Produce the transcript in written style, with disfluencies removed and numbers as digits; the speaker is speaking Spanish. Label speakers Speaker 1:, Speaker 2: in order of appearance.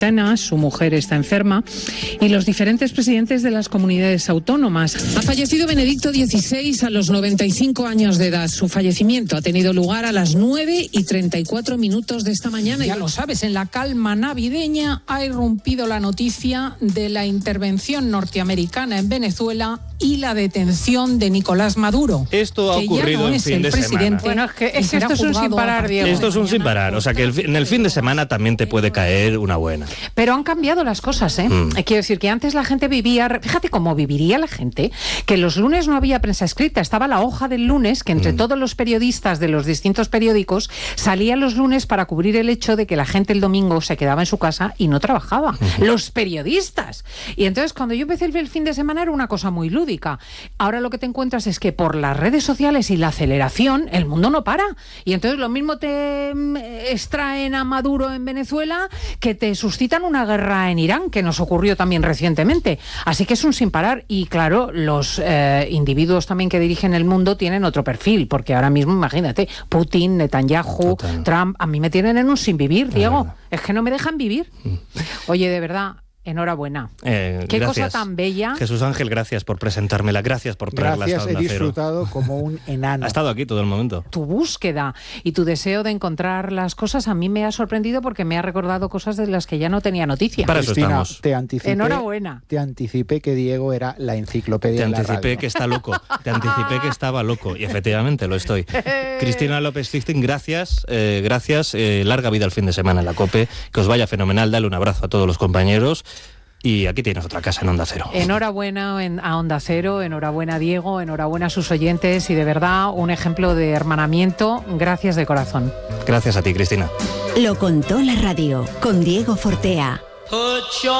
Speaker 1: Su mujer está enferma y los diferentes presidentes de las comunidades autónomas.
Speaker 2: Ha fallecido Benedicto XVI a los 95 años de edad. Su fallecimiento ha tenido lugar a las 9:34 de esta mañana.
Speaker 3: Ya lo sabes, en la calma navideña ha irrumpido la noticia de la intervención norteamericana en Venezuela y la detención de Nicolás Maduro.
Speaker 4: Esto ha ocurrido en fin de semana.
Speaker 3: Bueno, es que esto es un sin parar, Diego.
Speaker 4: Esto es un sin parar, o sea que en el fin de semana también te puede caer una buena.
Speaker 5: Pero han cambiado las cosas, ¿eh? Quiero decir que antes la gente vivía... Fíjate cómo viviría la gente, que los lunes no había prensa escrita, estaba la hoja del lunes, que entre todos los periodistas de los distintos periódicos salía los lunes para cubrir el hecho de que la gente el domingo se quedaba en su casa y no trabajaba. Los periodistas. Y entonces cuando yo empecé el fin de semana era una cosa muy lúdica. Ahora lo que te encuentras es que por las redes sociales y la aceleración, el mundo no para. Y entonces lo mismo te extraen a Maduro en Venezuela que te suscitan una guerra en Irán, que nos ocurrió también recientemente. Así que es un sin parar. Y claro, los individuos también que dirigen el mundo tienen otro perfil, porque ahora mismo, imagínate, Putin, Netanyahu, Trump, a mí me tienen en un sin vivir, Diego. Es que no me dejan vivir. Oye, de verdad... Enhorabuena. Qué
Speaker 4: gracias.
Speaker 5: Cosa tan bella.
Speaker 4: Jesús Ángel, gracias por presentármela, gracias por traerla hasta Onda Cero.
Speaker 6: He disfrutado como un enano.
Speaker 4: Ha estado aquí todo el momento.
Speaker 5: Tu búsqueda y tu deseo de encontrar las cosas a mí me ha sorprendido porque me ha recordado cosas de las que ya no tenía noticia.
Speaker 4: Para
Speaker 6: Cristina,
Speaker 4: eso estamos.
Speaker 6: Te anticipé,
Speaker 5: enhorabuena.
Speaker 6: Te anticipé que Diego era la enciclopedia de la radio.
Speaker 4: Te anticipé que está loco. Te anticipé que estaba loco. Y efectivamente lo estoy. Cristina López-Lichting, gracias. Larga vida al fin de semana en la COPE. Que os vaya fenomenal. Dale un abrazo a todos los compañeros. Y aquí tienes otra casa en Onda Cero.
Speaker 5: Enhorabuena a Onda Cero, enhorabuena Diego, enhorabuena a sus oyentes y de verdad un ejemplo de hermanamiento. Gracias de corazón.
Speaker 4: Gracias a ti, Cristina.
Speaker 7: Lo contó la radio con Diego Fortea.